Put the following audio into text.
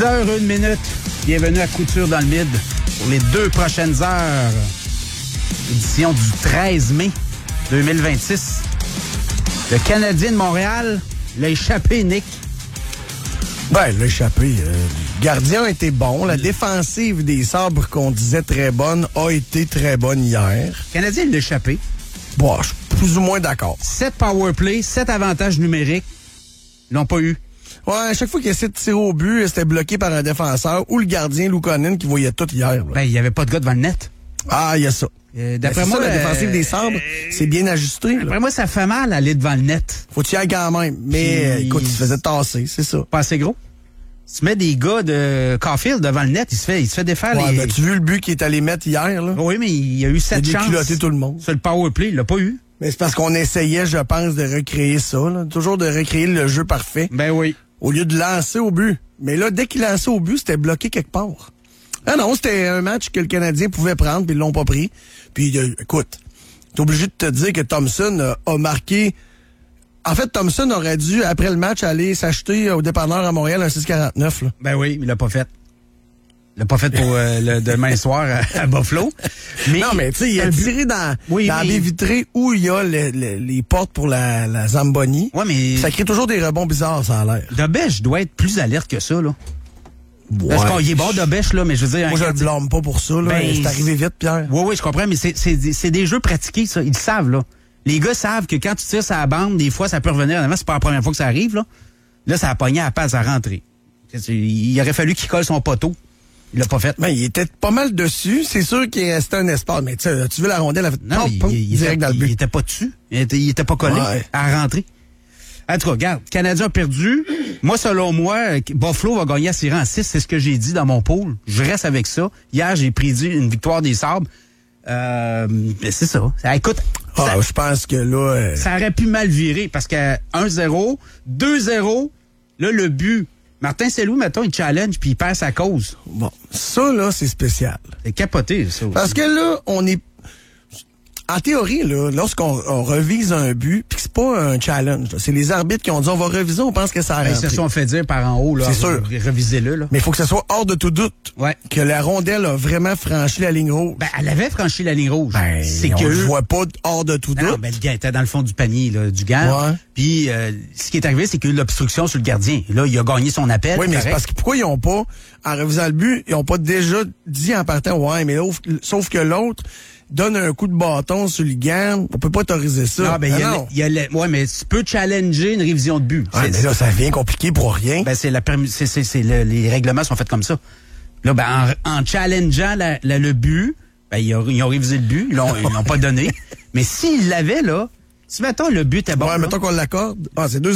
10h01. Bienvenue à Couture dans le Mid pour les 2 prochaines heures. Édition du 13 mai 2026. Le Canadien de Montréal l'a échappé, Nick. Ben, l'a échappé. Le gardien a été bon. La défensive des Sabres, qu'on disait très bonne, a été très bonne hier. Le Canadien l'a échappé. Bon, je suis plus ou moins d'accord. 7 power play, 7 avantages numériques. Ils l'ont pas eu. Ouais, à chaque fois qu'il essaie de tirer au but, c'était bloqué par un défenseur ou le gardien Luukkonen qui voyait tout hier. Là. Ben, il y avait pas de gars devant le net. Ah, il y a ça. D'après moi, la défensive des Sabres, c'est bien ajusté. D'après moi, ça fait mal aller devant le net. Faut y aller quand même. Mais écoute, il se faisait tasser, c'est ça. Pas assez gros. Tu mets des gars de Caulfield devant le net, il se fait défaire ouais, ben, tu as vu le but qu'il est allé mettre hier, là? Oui, mais il y a eu 7 chances. Il a déculotté tout le monde. Sur le power play, il l'a pas eu. Mais c'est parce qu'on essayait, je pense, de recréer ça, là. Toujours de recréer le jeu parfait. Ben oui. Au lieu de lancer au but. Mais là, dès qu'il lançait au but, c'était bloqué quelque part. Ah non, c'était un match que le Canadien pouvait prendre, puis ils l'ont pas pris. Puis, écoute, t'es obligé de te dire que Thompson a marqué... En fait, Thompson aurait dû, après le match, aller s'acheter au dépanneur à Montréal un 6,49. Là. Ben oui, il l'a pas fait. Il l'a pas fait pour demain soir à Buffalo. Mais, non, mais tu sais, il a tiré dans la baie vitrée où il y a les portes pour la Zamboni. Ouais, mais... Ça crée toujours des rebonds bizarres, ça a l'air. Dobèche doit être plus alerte que ça, là. Ouais. Parce qu'il est bon Dobèche, là, mais je veux dire... Moi, je le blâme pas pour ça, là. Ben, c'est arrivé vite, Pierre. Oui, je comprends, mais c'est des jeux pratiqués, ça. Ils le savent, là. Les gars savent que quand tu tires sur la bande, des fois, ça peut revenir. En avant, c'est pas la première fois que ça arrive, là. Là, ça a pogné à la passe à rentrer. Il aurait fallu qu'il colle son poteau. Il l'a pas fait. Mais il était pas mal dessus. C'est sûr qu'il restait un espace. Mais tu veux la rondelle, elle a fait direct dans le but. Il était pas dessus. Il était pas collé à rentrer. En tout cas, regarde, le Canadien a perdu. Moi, selon moi, Buffalo va gagner à 6 rangs à 6. C'est ce que j'ai dit dans mon pool. Je reste avec ça. Hier, j'ai prédit une victoire des Sabres. C'est ça. Écoute. Je pense que là... Ça aurait pu mal virer parce qu'à 1-0, 2-0, là, le but... Martin Saint-Louis, mettons, il challenge puis il perd sa cause. Bon, ça, là, c'est spécial. C'est capoté, ça aussi. Parce que là, on est... En théorie, là, lorsqu'on revise un but, puis que c'est pas un challenge, là, c'est les arbitres qui ont dit on va reviser, on pense que ça a rentré. Ils se sont fait dire par en haut, là. C'est sûr. Revisez-le, là. Mais il faut que ça soit hors de tout doute. Ouais. Que la rondelle a vraiment franchi la ligne rouge. Ben, elle avait franchi la ligne rouge. Ben, c'est que je vois pas hors de tout doute. Non, ben, le gars était dans le fond du panier, là, du gant. Ouais. Puis, ce qui est arrivé, c'est qu'il y a eu l'obstruction sur le gardien. Là, il a gagné son appel. Oui, mais c'est parce que pourquoi ils ont pas, en revisant le but, ils ont pas déjà dit en partant, ouais, mais sauf que l'autre, donne un coup de bâton sur le gant, on peut pas autoriser ça. Non, ben, ouais, mais tu peux challenger une révision de but. Ouais, mais là, ça devient compliqué pour rien. Ben, les règlements sont faits comme ça. Là, ben, en challengeant le but, ben, ils ont révisé le but, ils l'ont pas donné. Mais s'ils l'avaient, là, si, mettons, le but est bon. Ouais, mettons qu'on l'accorde. Ah, c'est 2